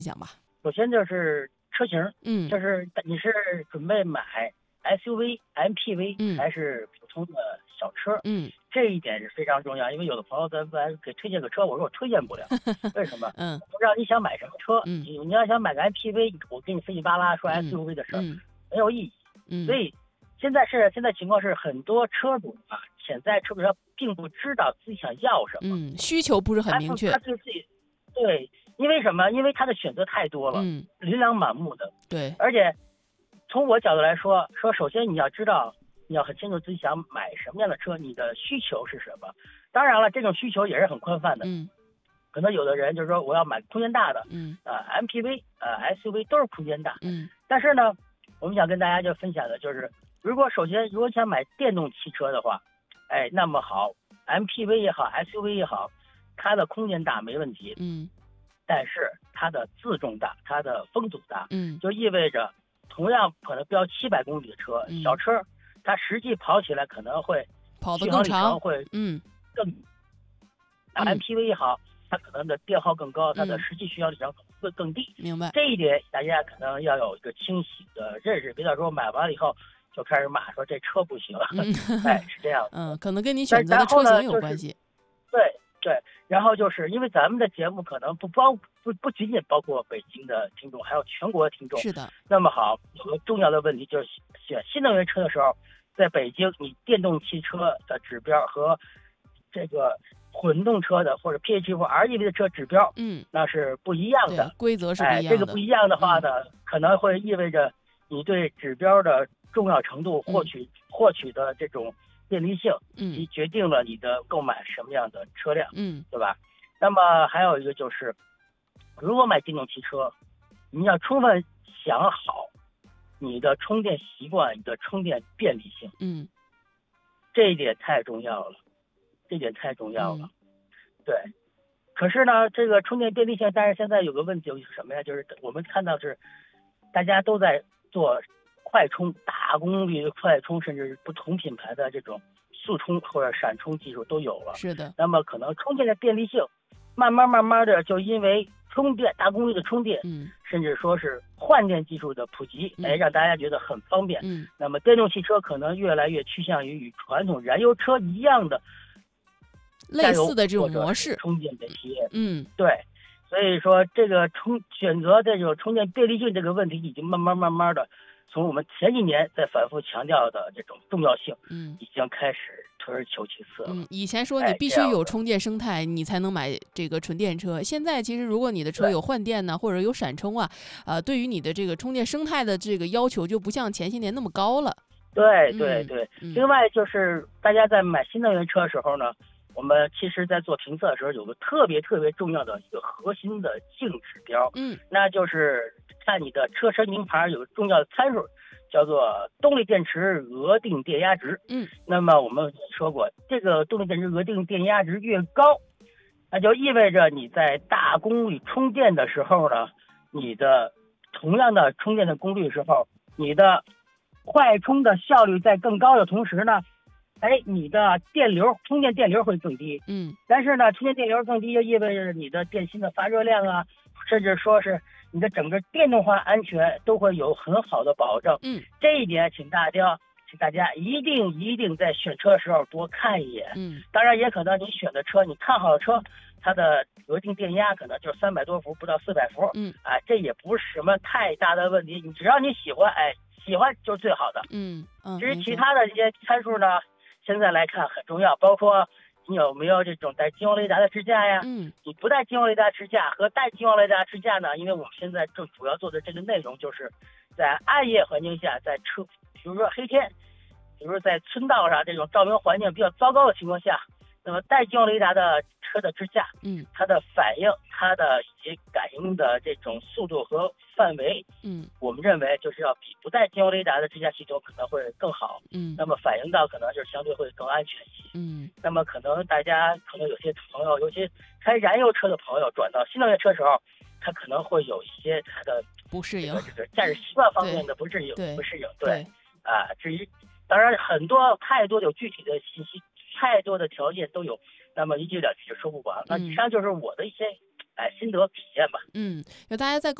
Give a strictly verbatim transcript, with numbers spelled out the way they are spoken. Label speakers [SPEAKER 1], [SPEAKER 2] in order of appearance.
[SPEAKER 1] 享吧。
[SPEAKER 2] 首先就是车型，
[SPEAKER 1] 嗯，
[SPEAKER 2] 就是你是准备买 S U V、M P V、
[SPEAKER 1] 嗯、
[SPEAKER 2] 还是普通的小车？
[SPEAKER 1] 嗯，
[SPEAKER 2] 这一点是非常重要，因为有的朋友在问给推荐个车，我说我推荐不了，为什么？
[SPEAKER 1] 嗯，
[SPEAKER 2] 不知道你想买什么车，
[SPEAKER 1] 嗯，
[SPEAKER 2] 你你要想买个 M P V， 我给你分析巴拉说 S U V 的事儿、
[SPEAKER 1] 嗯、
[SPEAKER 2] 没有意义。
[SPEAKER 1] 嗯，
[SPEAKER 2] 所以现在是现在情况是很多车主啊，潜在车主他并不知道自己想要什么，
[SPEAKER 1] 嗯，需求不是很明确，
[SPEAKER 2] 他对自己对。因为什么？因为他的选择太多了，
[SPEAKER 1] 嗯，
[SPEAKER 2] 琳琅满目的。
[SPEAKER 1] 对，
[SPEAKER 2] 而且从我角度来说，说首先你要知道，你要很清楚自己想买什么样的车，你的需求是什么。当然了，这种需求也是很宽泛的。
[SPEAKER 1] 嗯，
[SPEAKER 2] 可能有的人就是说我要买空间大的，
[SPEAKER 1] 嗯，
[SPEAKER 2] 呃 M P V、呃 S U V 都是空间大。
[SPEAKER 1] 嗯，
[SPEAKER 2] 但是呢，我们想跟大家就分享的就是，如果首先如果想买电动汽车的话，哎，那么好 ，M P V 也好 ，S U V 也好，它的空间大没问题。
[SPEAKER 1] 嗯。
[SPEAKER 2] 但是它的自重大，它的风阻大，
[SPEAKER 1] 嗯，
[SPEAKER 2] 就意味着同样可能标七百公里的车，
[SPEAKER 1] 嗯、
[SPEAKER 2] 小车，它实际跑起来可能会
[SPEAKER 1] 跑得更长，
[SPEAKER 2] 会
[SPEAKER 1] 嗯
[SPEAKER 2] 更。嗯、M P V 也好，它可能的电耗更高，它的实际需要里程可能会更低。
[SPEAKER 1] 明白。
[SPEAKER 2] 这一点大家可能要有一个清晰的认识，别到时候买完了以后就开始骂说这车不行了。
[SPEAKER 1] 嗯、
[SPEAKER 2] 哎，是这样的。
[SPEAKER 1] 嗯，可能跟你选择的车型有关系。
[SPEAKER 2] 就是、对。对，然后就是因为咱们的节目可能不包不不仅仅包括北京的听众，还有全国的听众。
[SPEAKER 1] 是的。
[SPEAKER 2] 那么好，有个重要的问题就是选新能源车的时候，在北京你电动汽车的指标和这个混动车的或者 P H E V 或 R E V 的车指标，
[SPEAKER 1] 嗯，
[SPEAKER 2] 那是不一样的，
[SPEAKER 1] 规则是不一样的。
[SPEAKER 2] 哎，这个不一样的话呢，嗯、可能会意味着你对指标的重要程度获取、嗯、获取的这种便利性，
[SPEAKER 1] 嗯，
[SPEAKER 2] 决定了你的购买什么样的车辆，
[SPEAKER 1] 嗯，
[SPEAKER 2] 对吧？那么还有一个就是，如果买电动汽车，你要充分想好你的充电习惯、你的充电便利性，
[SPEAKER 1] 嗯，
[SPEAKER 2] 这一点太重要了，这一点太重要了，
[SPEAKER 1] 嗯、
[SPEAKER 2] 对。可是呢，这个充电便利性，但是现在有个问题是什么呀？就是我们看到是大家都在做快充、大功率的快充，甚至不同品牌的这种速充或者闪充技术都有了。
[SPEAKER 1] 是的。
[SPEAKER 2] 那么可能充电的便利性，慢慢慢慢的就因为充电大功率的充电，
[SPEAKER 1] 嗯，
[SPEAKER 2] 甚至说是换电技术的普及，
[SPEAKER 1] 嗯、
[SPEAKER 2] 哎，让大家觉得很方便。
[SPEAKER 1] 嗯，
[SPEAKER 2] 那么电动汽车可能越来越趋向于与传统燃油车一样的
[SPEAKER 1] 类似的这种模式
[SPEAKER 2] 充电的体验。
[SPEAKER 1] 嗯，
[SPEAKER 2] 对。所以说，这个充选择这种充电便利性这个问题，已经慢慢慢慢的从我们前几年在反复强调的这种重要性，
[SPEAKER 1] 嗯，
[SPEAKER 2] 已经开始退而求其次了。
[SPEAKER 1] 嗯，以前说你必须有充电生态，哎、你才能买这个纯电车。现在其实如果你的车有换电呢，或者有闪充啊，呃，对于你的这个充电生态的这个要求就不像前些年那么高了。
[SPEAKER 2] 对对对、
[SPEAKER 1] 嗯。
[SPEAKER 2] 另外就是大家在买新能源车的时候呢，我们其实在做评测的时候有个特别特别重要的一个核心的净指标，
[SPEAKER 1] 嗯，
[SPEAKER 2] 那就是看你的车身名牌有个重要的参数，叫做动力电池额定电压值。
[SPEAKER 1] 嗯，
[SPEAKER 2] 那么我们说过，这个动力电池额定电压值越高，那就意味着你在大功率充电的时候呢，你的同样的充电的功率时候，你的快充的效率在更高的同时呢，哎，你的电流充电电流会更低，
[SPEAKER 1] 嗯，
[SPEAKER 2] 但是呢，充电电流更低就意味着你的电芯的发热量啊，甚至说是你的整个电动化安全都会有很好的保证。
[SPEAKER 1] 嗯，
[SPEAKER 2] 这一点，请大家，请大家一定一定在选车的时候多看一眼。
[SPEAKER 1] 嗯，
[SPEAKER 2] 当然也可能你选的车，你看好的车，它的额定电压可能就三百多伏不到四百伏。
[SPEAKER 1] 嗯，
[SPEAKER 2] 啊，这也不是什么太大的问题，你只要你喜欢，哎，喜欢就是最好的。
[SPEAKER 1] 嗯嗯，
[SPEAKER 2] 至于其他的这些参数呢，现在来看很重要，包括你有没有这种带激光雷达的支架呀？
[SPEAKER 1] 嗯，
[SPEAKER 2] 你不带激光雷达支架和带激光雷达支架呢？因为我们现在正主要做的这个内容就是在暗夜环境下，在车，比如说黑天，比如说在村道上这种照明环境比较糟糕的情况下，那么带激光雷达的车的支架，
[SPEAKER 1] 嗯，
[SPEAKER 2] 它的反应、它的以及感应的这种速度和范围，
[SPEAKER 1] 嗯，
[SPEAKER 2] 我们认为就是要比不带激光雷达的支架系统可能会更好。
[SPEAKER 1] 嗯，
[SPEAKER 2] 那么反应到可能就是相对会更安全一些。
[SPEAKER 1] 嗯，
[SPEAKER 2] 那么可能大家可能有些朋友，尤其开燃油车的朋友转到新能源车的时候，他可能会有一些他的
[SPEAKER 1] 不适应，
[SPEAKER 2] 这个驾驶习惯方面的不适应，
[SPEAKER 1] 对
[SPEAKER 2] 不适应，
[SPEAKER 1] 对，
[SPEAKER 2] 啊，至于当然很多太多有具体的信息，太多的条件都有，那么一句两句就说不完。那以上就是我的一些哎心得体验吧。
[SPEAKER 1] 嗯，就大家在